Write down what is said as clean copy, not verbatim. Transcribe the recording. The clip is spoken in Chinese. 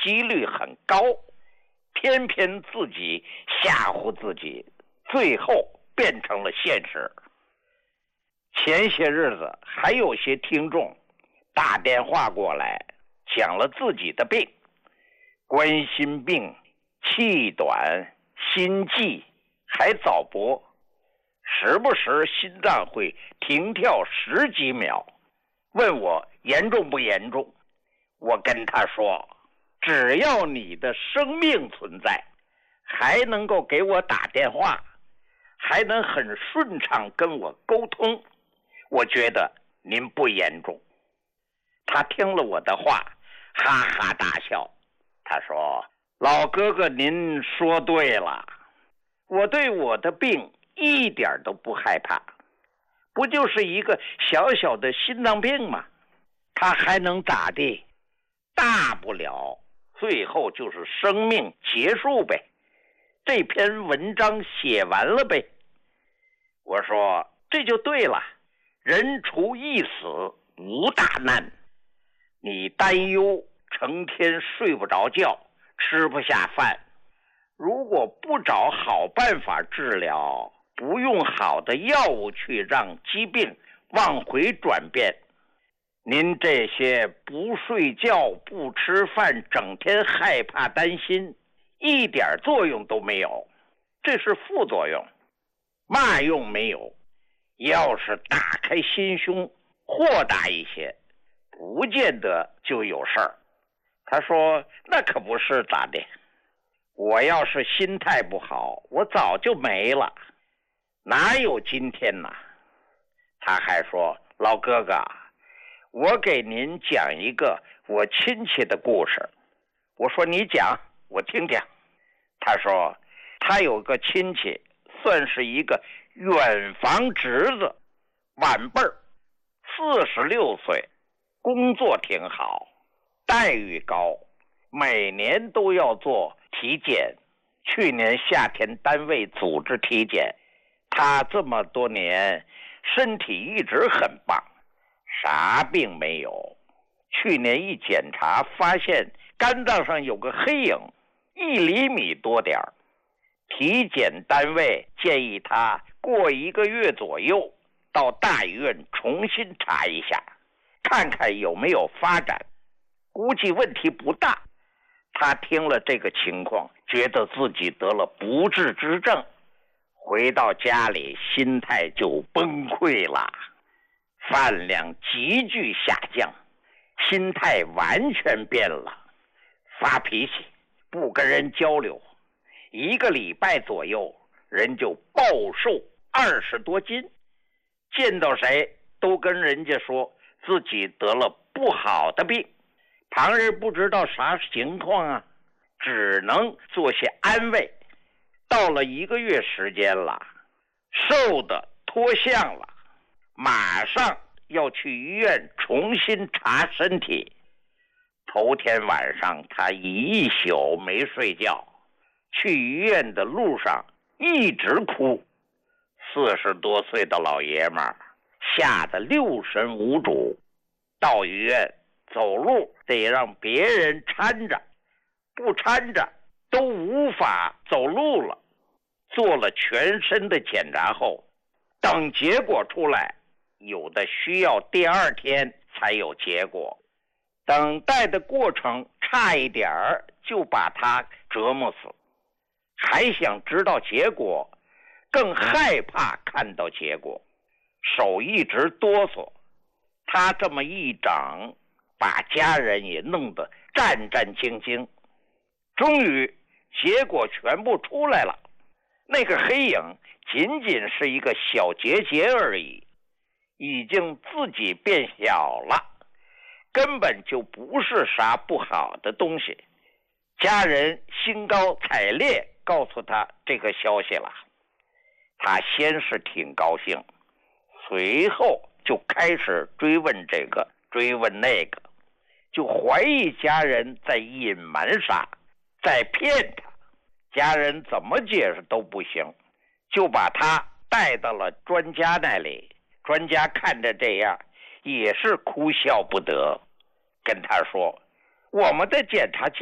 几率很高，偏偏自己吓唬自己，最后变成了现实。前些日子还有些听众打电话过来，讲了自己的病，冠心病、气短、心悸，还早搏，时不时心脏会停跳10几秒，问我严重不严重。我跟他说，只要你的生命存在，还能够给我打电话，还能很顺畅跟我沟通，我觉得您不严重。他听了我的话，哈哈大笑。他说，老哥哥您说对了，我对我的病一点都不害怕，不就是一个小小的心脏病吗？他还能咋地？大不了最后就是生命结束呗，这篇文章写完了呗。我说这就对了，人除一死无大难。你担忧成天睡不着觉，吃不下饭，如果不找好办法治疗，不用好的药物去让疾病往回转变，您这些不睡觉不吃饭，整天害怕担心，一点作用都没有，这是副作用，嘛用没有。要是打开心胸，豁达一些，不见得就有事儿。他说那可不是咋的，我要是心态不好，我早就没了，哪有今天呢？他还说，老哥哥，我给您讲一个我亲戚的故事。我说你讲，我听听。他说他有个亲戚，算是一个远房侄子，晚辈儿，46岁，工作挺好，待遇高，每年都要做体检。去年夏天单位组织体检，他这么多年身体一直很棒，啥病没有。去年一检查发现肝脏上有个黑影，1厘米多点儿。体检单位建议他过1个月左右到大医院重新查一下，看看有没有发展，估计问题不大。他听了这个情况，觉得自己得了不治之症，回到家里心态就崩溃了，饭量急剧下降，心态完全变了，发脾气，不跟人交流，1个礼拜左右人就暴瘦20多斤，见到谁都跟人家说自己得了不好的病，旁人不知道啥情况啊，只能做些安慰。到了1个月时间了，瘦的脱相了，马上要去医院重新查身体。头天晚上他一宿没睡觉，去医院的路上一直哭。40多岁的老爷们儿吓得6神无主，到医院走路得让别人搀着，不搀着都无法走路了。做了全身的检查后，等结果出来，有的需要第2天才有结果，等待的过程差一点儿就把他折磨死，还想知道结果，更害怕看到结果，手一直哆嗦。他这么一整，把家人也弄得战战兢兢。终于结果全部出来了，那个黑影仅仅是一个小结节而已，已经自己变小了，根本就不是啥不好的东西。家人兴高采烈告诉他这个消息了，他先是挺高兴，随后就开始追问这个追问那个，就怀疑家人在隐瞒啥，在骗他。家人怎么解释都不行，就把他带到了专家那里。专家看着这样也是哭笑不得，跟他说，我们的检查